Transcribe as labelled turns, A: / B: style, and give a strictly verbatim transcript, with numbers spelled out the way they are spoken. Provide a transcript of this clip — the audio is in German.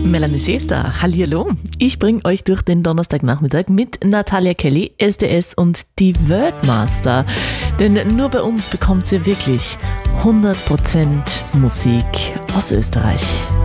A: Melanie Seester, hallihallo. Ich bringe euch durch den Donnerstagnachmittag mit Natalia Kelly, S D S und die Wordmaster. Denn nur bei uns bekommt ihr wirklich hundert Prozent Musik aus Österreich.